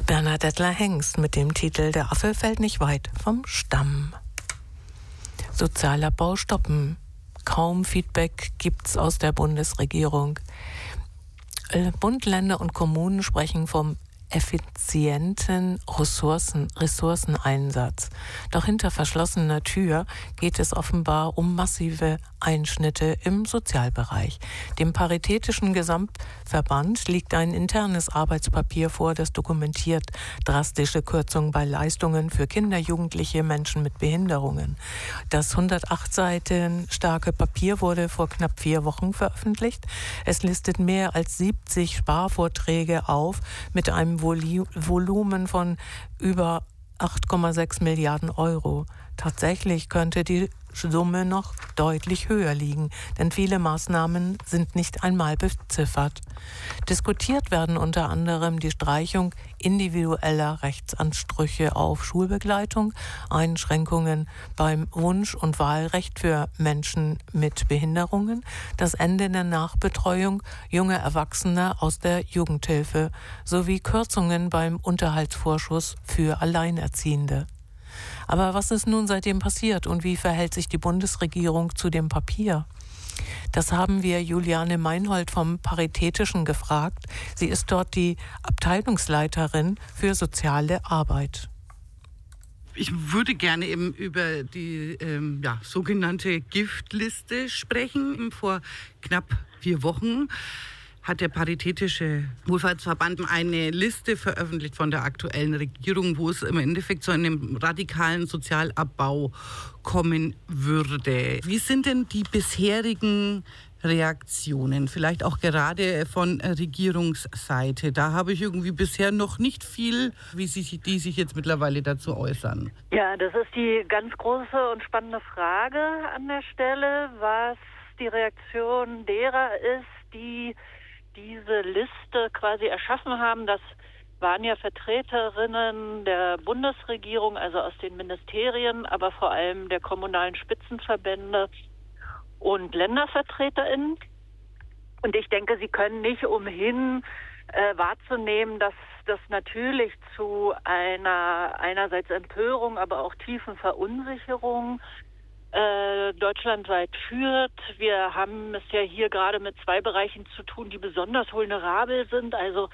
Bernadette Hengst mit dem Titel Der Affe fällt nicht weit vom Stamm. Sozialabbau stoppen. Kaum Feedback gibt's aus der Bundesregierung. Bund, Länder und Kommunen sprechen vom effizienten Ressourceneinsatz. Doch hinter verschlossener Tür geht es offenbar um massive Einschnitte im Sozialbereich. Dem Paritätischen Gesamtverband liegt ein internes Arbeitspapier vor, das dokumentiert drastische Kürzungen bei Leistungen für Kinder, Jugendliche, Menschen mit Behinderungen. Das 108 Seiten starke Papier wurde vor knapp 4 Wochen veröffentlicht. Es listet mehr als 70 Sparvorträge auf mit einem Volumen von über 8,6 Milliarden Euro. Tatsächlich könnte die Summe noch deutlich höher liegen, denn viele Maßnahmen sind nicht einmal beziffert. Diskutiert werden unter anderem die Streichung individueller Rechtsansprüche auf Schulbegleitung, Einschränkungen beim Wunsch- und Wahlrecht für Menschen mit Behinderungen, das Ende der Nachbetreuung junger Erwachsener aus der Jugendhilfe sowie Kürzungen beim Unterhaltsvorschuss für Alleinerziehende. Aber was ist nun seitdem passiert und wie verhält sich die Bundesregierung zu dem Papier? Das haben wir Juliane Meinhold vom Paritätischen gefragt. Sie ist dort die Abteilungsleiterin für soziale Arbeit. Ich würde gerne eben über die sogenannte Giftliste sprechen. Vor knapp 4 Wochen hat der Paritätische Wohlfahrtsverband eine Liste veröffentlicht von der aktuellen Regierung, wo es im Endeffekt zu einem radikalen Sozialabbau kommen würde. Wie sind denn die bisherigen Reaktionen, vielleicht auch gerade von Regierungsseite? Da habe ich irgendwie bisher noch nicht viel, wie die sich jetzt mittlerweile dazu äußern. Ja, das ist die ganz große und spannende Frage an der Stelle, was die Reaktion derer ist, die diese Liste quasi erschaffen haben. Das waren ja Vertreterinnen der Bundesregierung, also aus den Ministerien, aber vor allem der kommunalen Spitzenverbände und LändervertreterInnen. Und ich denke, sie können nicht umhin wahrzunehmen, dass das natürlich zu einer einerseits Empörung, aber auch tiefen Verunsicherung deutschlandweit führt. Wir haben es ja hier gerade mit 2 Bereichen zu tun, die besonders vulnerabel sind, also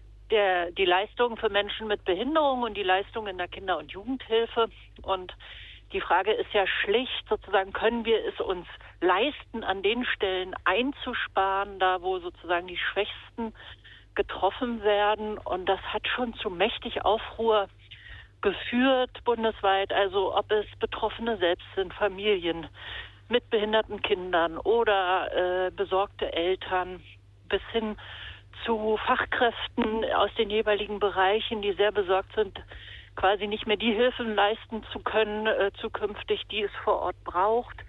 die Leistungen für Menschen mit Behinderung und die Leistungen in der Kinder- und Jugendhilfe. Und die Frage ist ja schlicht, sozusagen, können wir es uns leisten, an den Stellen einzusparen, da wo sozusagen die Schwächsten getroffen werden. Und das hat schon zu mächtig Aufruhr geführt bundesweit, also ob es Betroffene selbst sind, Familien mit behinderten Kindern oder besorgte Eltern, bis hin zu Fachkräften aus den jeweiligen Bereichen, die sehr besorgt sind, quasi nicht mehr die Hilfen leisten zu können, zukünftig, die es vor Ort braucht.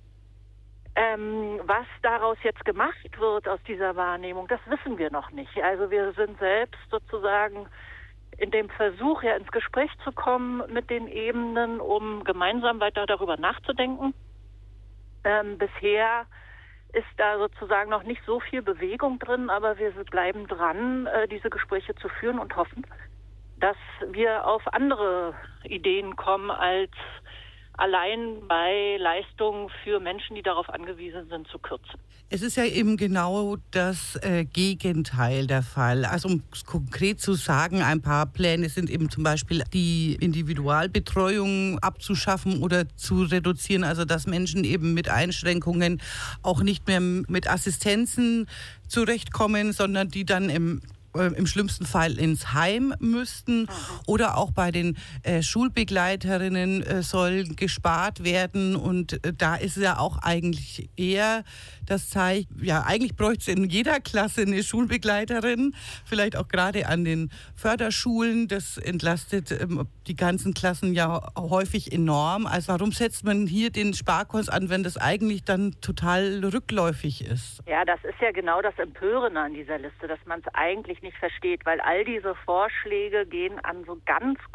Was daraus jetzt gemacht wird aus dieser Wahrnehmung, das wissen wir noch nicht. Also wir sind selbst sozusagen in dem Versuch, ja ins Gespräch zu kommen mit den Ebenen, um gemeinsam weiter darüber nachzudenken. Bisher ist da sozusagen noch nicht so viel Bewegung drin, aber wir bleiben dran, diese Gespräche zu führen und hoffen, dass wir auf andere Ideen kommen, als allein bei Leistungen für Menschen, die darauf angewiesen sind, zu kürzen. Es ist ja eben genau das Gegenteil der Fall. Also um es konkret zu sagen, ein paar Pläne sind eben zum Beispiel die Individualbetreuung abzuschaffen oder zu reduzieren, also dass Menschen eben mit Einschränkungen auch nicht mehr mit Assistenzen zurechtkommen, sondern die dann im schlimmsten Fall ins Heim müssten. Oder auch bei den Schulbegleiterinnen soll gespart werden. Und da ist ja auch eigentlich eher das Zeichen, ja, eigentlich bräuchte es in jeder Klasse eine Schulbegleiterin, vielleicht auch gerade an den Förderschulen. Das entlastet die ganzen Klassen ja häufig enorm. Also warum setzt man hier den Sparkurs an, wenn das eigentlich dann total rückläufig ist? Ja, das ist ja genau das Empörende an dieser Liste, dass man es eigentlich nicht versteht, weil all diese Vorschläge gehen an so ganz